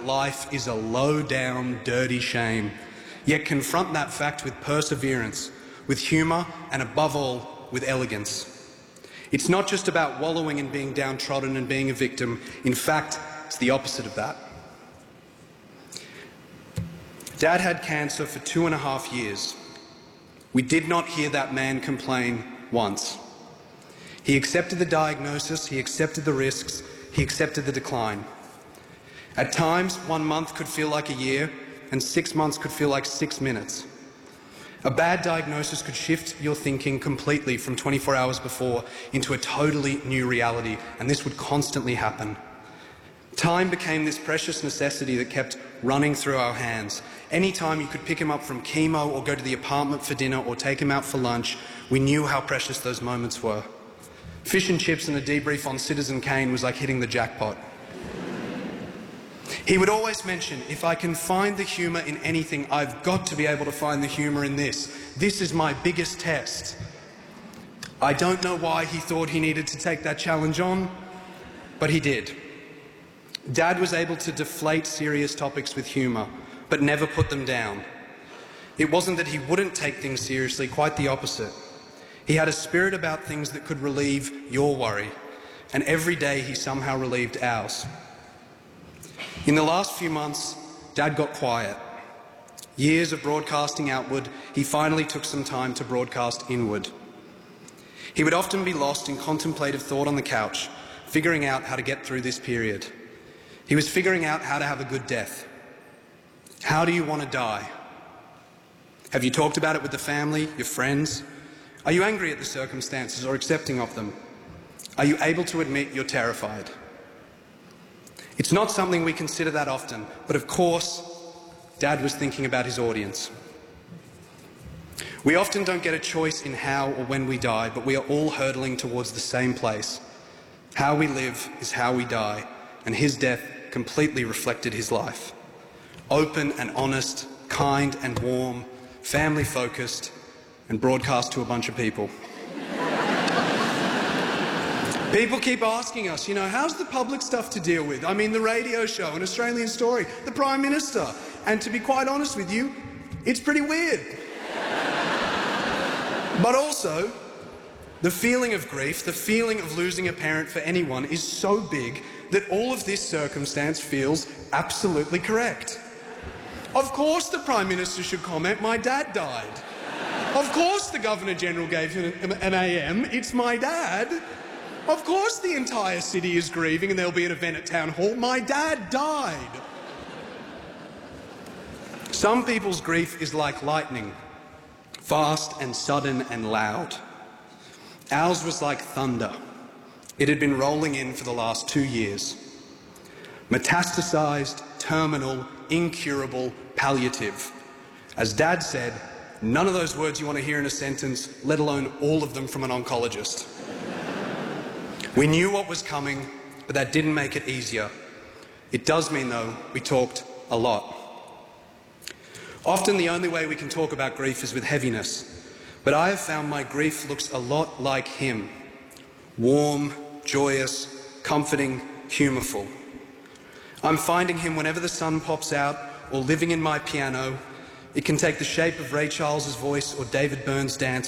life is a low-down, dirty shame, yet confront that fact with perseverance, with humour, and above all, with elegance. It's not just about wallowing and being downtrodden and being a victim. In fact, it's the opposite of that. Dad had cancer for 2.5 years. We did not hear that man complain once. He accepted the diagnosis, he accepted the risks, he accepted the decline. At times, 1 month could feel like a year, and 6 months could feel like 6 minutes. A bad diagnosis could shift your thinking completely from 24 hours before into a totally new reality, and this would constantly happen. Time became this precious necessity that kept running through our hands. Any time you could pick him up from chemo or go to the apartment for dinner or take him out for lunch, we knew how precious those moments were. Fish and chips and a debrief on Citizen Kane was like hitting the jackpot. He would always mention, if I can find the humour in anything, I've got to be able to find the humour in this. This is my biggest test. I don't know why he thought he needed to take that challenge on, but he did. Dad was able to deflate serious topics with humour, but never put them down. It wasn't that he wouldn't take things seriously, quite the opposite. He had a spirit about things that could relieve your worry, and every day he somehow relieved ours. In the last few months, Dad got quiet. Years of broadcasting outward, he finally took some time to broadcast inward. He would often be lost in contemplative thought on the couch, figuring out how to get through this period. He was figuring out how to have a good death. How do you want to die? Have you talked about it with the family, your friends? Are you angry at the circumstances or accepting of them? Are you able to admit you're terrified? It's not something we consider that often, but of course, Dad was thinking about his audience. We often don't get a choice in how or when we die, but we are all hurtling towards the same place. How we live is how we die, and his death completely reflected his life. Open and honest, kind and warm, family-focused, and broadcast to a bunch of people. People keep asking us, how's the public stuff to deal with? I mean, the radio show, An Australian Story, the Prime Minister. And to be quite honest with you, it's pretty weird. But also, the feeling of grief, the feeling of losing a parent for anyone is so big that all of this circumstance feels absolutely correct. Of course the Prime Minister should comment, my dad died. Of course the Governor-General gave him an AM, it's my dad. Of course the entire city is grieving and there'll be an event at Town Hall, my dad died. Some people's grief is like lightning, fast and sudden and loud. Ours was like thunder. It had been rolling in for the last 2 years. Metastasized, terminal, incurable, palliative. As Dad said, none of those words you want to hear in a sentence, let alone all of them from an oncologist. We knew what was coming, but that didn't make it easier. It does mean, though, we talked a lot. Often the only way we can talk about grief is with heaviness, but I have found my grief looks a lot like him. Warm, joyous, comforting, humourful. I'm finding him whenever the sun pops out or living in my piano. It can take the shape of Ray Charles's voice or David Byrne's dance,